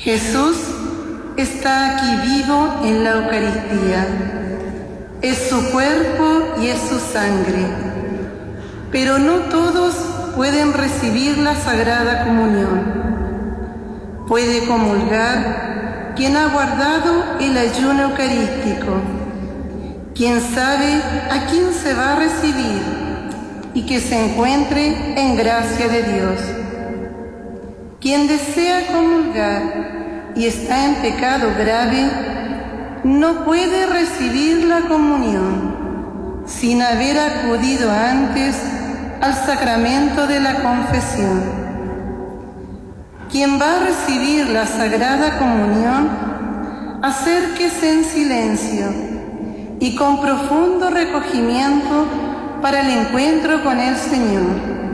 Jesús está aquí vivo en la Eucaristía. Es su cuerpo y es su sangre. Pero no todos pueden recibir la Sagrada Comunión. Puede comulgar quien ha guardado el ayuno eucarístico, quien sabe a quién se va a recibir y que se encuentre en gracia de Dios. Quien desea comulgar y está en pecado grave, no puede recibir la comunión sin haber acudido antes al sacramento de la confesión. Quien va a recibir la Sagrada Comunión, acérquese en silencio y con profundo recogimiento para el encuentro con el Señor.